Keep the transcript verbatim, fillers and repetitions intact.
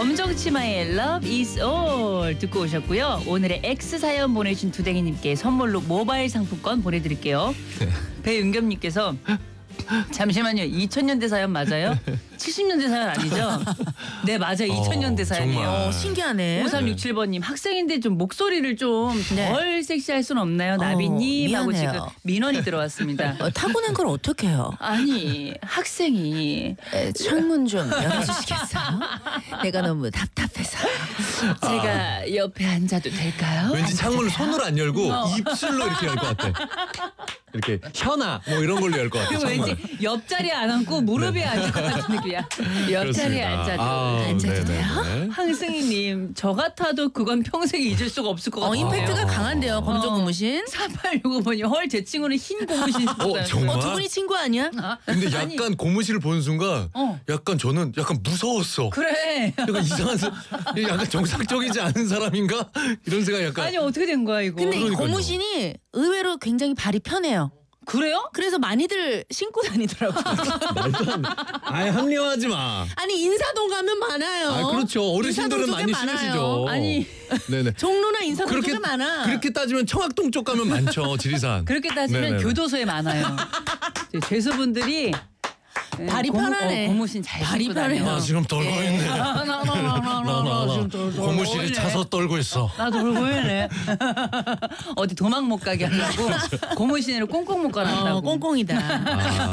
검정치마의 Love is all 듣고 오셨고요. 오늘의 X 사연 보내주신 두댕이님께 선물로 모바일 상품권 보내드릴게요. 네. 배윤겸님께서 잠시만요. 이천 년대 사연 맞아요? 칠십 년대 사연 아니죠? 네 맞아요. 이천 년대 사연이에요. 정말. 어, 신기하네. 오삼육칠 번님 학생인데 좀 목소리를 좀 덜 네. 섹시할 순 없나요? 나비님 어, 하고 지금 미안해요. 민원이 들어왔습니다. 어, 타고난 걸 어떻게 해요? 아니 학생이 에, 창문 좀 열어주시겠어요? 내가 너무 답답해서. 제가 옆에 앉아도 될까요? 왠지 창문을 손으로 안 열고 어. 입술로 이렇게 열 것 같아. 이렇게 혀나 뭐 이런 걸로 열 것 같아. 그리고 왠지 창문을. 옆자리에 안 앉고 무릎에 앉을 것 같은 느낌이야. 옆자리에 그렇습니다. 앉아도. 아우, 앉아도 네네네. 돼요? 항승희님 저 같아도 그건 평생 잊을 수가 없을 것 어, 같아요. 임팩트가 강한데요, 검정 어. 고무신. 사팔육오 번이 헐 제 친구는 흰 고무신 어, 정말? 어, 두 분이 친구 아니야? 근데 약간 아니, 고무신을 본 순간 어. 약간 저는 약간 무서웠어. 그래. 약간 이상한 사- 약간 정상적이지 않은 사람인가 이런 생각 약간. 아니 어떻게 된 거야 이거? 근데 이 그러니까요. 고무신이 의외로 굉장히 발이 편해요. 그래요? 그래서 많이들 신고 다니더라고요. 말도 안 돼. 아예 합리화하지 마. 아니 인사동 가면 많아요. 아 그렇죠. 어르신들은 인사동 많이 쪽에 많아요. 신으시죠. 아니 네네. 종로나 인사동 그렇게 쪽에 많아. 그렇게 따지면 청학동 쪽 가면 많죠. 지리산. 그렇게 따지면 네네네. 교도소에 많아요. 이제 죄수분들이 발이 고무- 편하네. 어, 고무신 잘 발이 신고 편해요. 다녀요. 아 지금 떨고 있네. 나, 나, 나, 나, 나, 나, 나, 나, 지금 떨- 떨고 고무실이 있네. 차서 떨고 있어. 나도 울고 있네. 어디 도망 못 가게 하려고 고무신으로 꽁꽁 묶어놨다고. 어, 꽁꽁이다. 아.